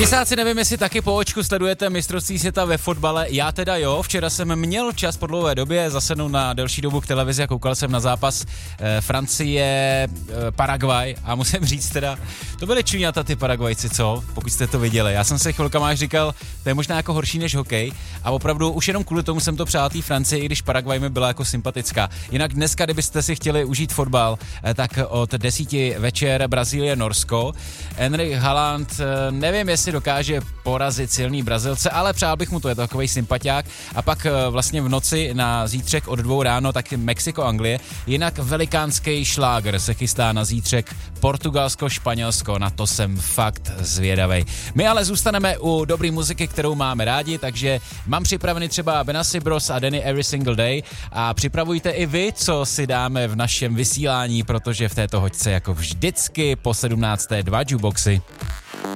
Disáci, nevím, jestli taky po očku sledujete mistrovství světa ve fotbale, já teda jo, včera jsem měl čas po dlouhé době zasednout na delší dobu k televizi a koukal jsem na zápas Francie, Paraguay a musím říct teda, to byly čuňata ty Paraguajci, co? Pokud jste to viděli. Já jsem se chvilkama až říkal, to je možná jako horší než hokej a opravdu už jenom kvůli tomu jsem to přál té Francii, i když Paraguay mi byla jako sympatická. Jinak dneska, kdybyste si chtěli užít fotbal, tak od 10 večer Brazílie, Norsko. Henrik Haaland, nevím, jestli dokáže porazit silný Brazilce, ale přál bych mu to, je to takovej sympatiák. A pak vlastně v noci na zítřek od 2 ráno tak Mexiko, Anglie. Jinak velikánský šláger se chystá na zítřek Portugalsko, Španělsko, na to jsem fakt zvědavej. My ale zůstaneme u dobrý muziky, kterou máme rádi, takže mám připravený třeba Benassi Bros a Danny Every Single Day a připravujte i vy, co si dáme v našem vysílání, protože v této hoďce jako vždycky po 17. 2 jukeboxy.